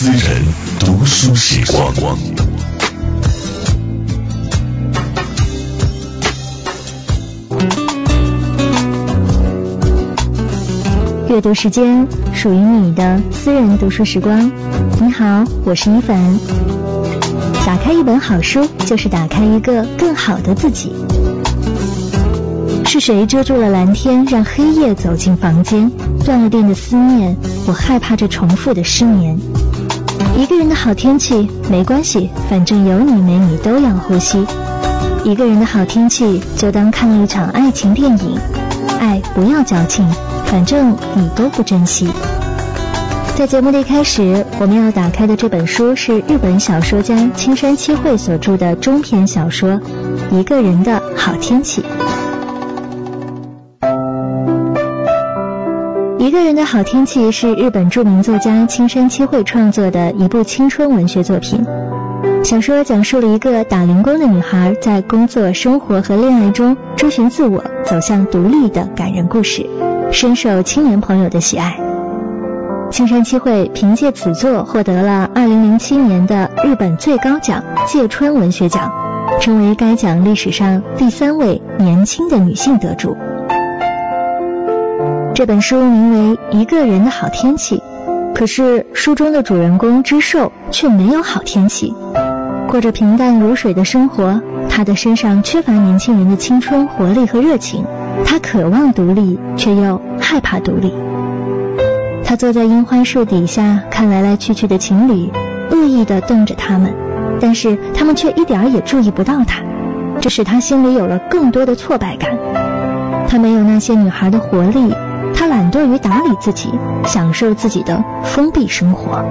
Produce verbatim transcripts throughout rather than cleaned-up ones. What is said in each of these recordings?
私人读书时光。 阅读时间，属于你的私人读书时光。你好，我是一凡。打开一本好书，就是打开一个更好的自己。是谁遮住了蓝天，让黑夜走进房间？断了电的思念，我害怕着重复的失眠。一个人的好天气没关系，反正有你没你都要呼吸。一个人的好天气，就当看了一场爱情电影。爱不要矫情，反正你都不珍惜。在节目的一开始，我们要打开的这本书是日本小说家青山七惠所著的中篇小说《一个人的好天气》。一个人的好天气是日本著名作家青山七惠创作的一部青春文学作品。小说讲述了一个打零工的女孩在工作、生活和恋爱中追寻自我，走向独立的感人故事，深受青年朋友的喜爱。青山七惠凭借此作获得了二零零七年的日本最高奖芥川文学奖，成为该奖历史上第三位年轻的女性得主。这本书名为《一个人的好天气》，可是书中的主人公知寿却没有好天气，过着平淡如水的生活。他的身上缺乏年轻人的青春活力和热情，他渴望独立，却又害怕独立。他坐在樱花树底下，看来来去去的情侣，恶意地瞪着他们，但是他们却一点也注意不到他，这使他心里有了更多的挫败感。他没有那些女孩的活力，他懒惰于打理自己，享受自己的封闭生活。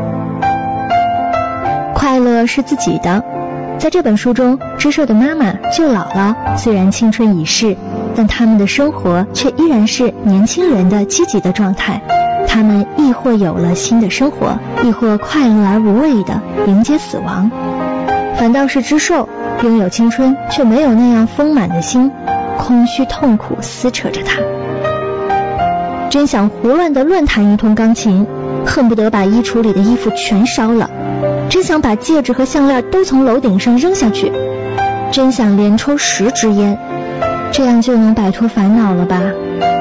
快乐是自己的。在这本书中，知寿的妈妈就姥姥虽然青春已逝，但他们的生活却依然是年轻人的积极的状态。他们亦或有了新的生活，亦或快乐而无畏地迎接死亡。反倒是知寿拥有青春，却没有那样丰满的心，空虚痛苦撕扯着他。真想胡乱地乱弹一通钢琴，恨不得把衣橱里的衣服全烧了，真想把戒指和项链都从楼顶上扔下去，真想连抽十支烟，这样就能摆脱烦恼了吧。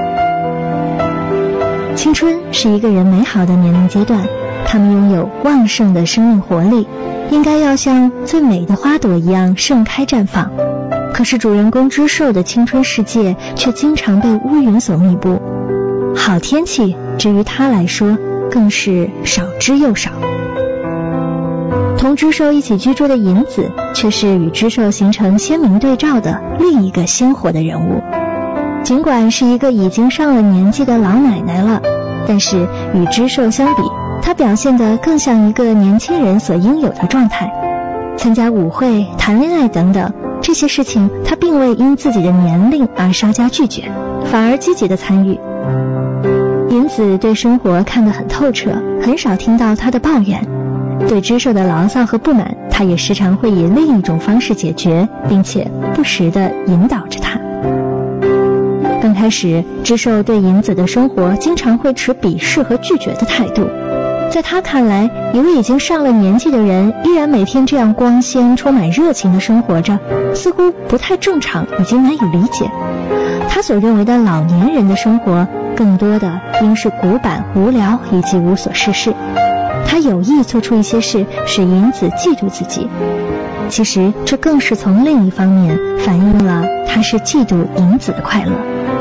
青春是一个人美好的年龄阶段，他们拥有旺盛的生命活力，应该要像最美的花朵一样盛开绽放。可是主人公知寿的青春世界却经常被乌云所密布，好天气至于他来说更是少之又少。同知寿一起居住的银子却是与知寿形成鲜明对照的另一个鲜活的人物。尽管是一个已经上了年纪的老奶奶了，但是与知寿相比，她表现得更像一个年轻人所应有的状态。参加舞会、谈恋爱等等这些事情，她并未因自己的年龄而稍加拒绝，反而积极的参与。银子对生活看得很透彻，很少听到她的抱怨。对知寿的牢骚和不满，她也时常会以另一种方式解决，并且不时地引导着她。刚开始，知寿对银子的生活经常会持鄙视和拒绝的态度。在他看来，一位已经上了年纪的人依然每天这样光鲜充满热情的生活着，似乎不太正常，已经难以理解。他所认为的老年人的生活更多的应是古板无聊以及无所事事。他有意做出一些事使银子嫉妒自己，其实这更是从另一方面反映了他是嫉妒银子的快乐。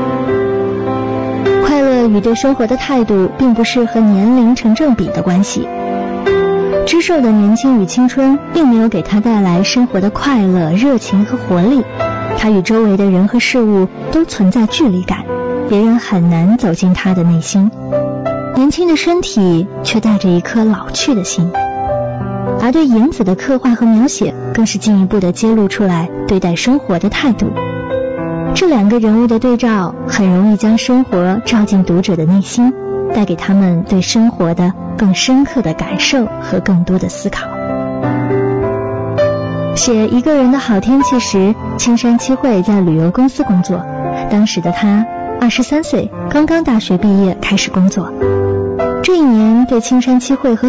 快乐与对生活的态度并不是和年龄成正比的关系。知寿的年轻与青春并没有给他带来生活的快乐、热情和活力，他与周围的人和事物都存在距离感，别人很难走进他的内心。年轻的身体却带着一颗老去的心。而对银子的刻画和描写更是进一步地揭露出来对待生活的态度。这两个人物的对照很容易将生活照进读者的内心，带给他们对生活的更深刻的感受和更多的思考。写一个人的好天气时，青山七惠在旅游公司工作，当时的他二十三岁，刚刚大学毕业开始工作。这一年对青山七惠和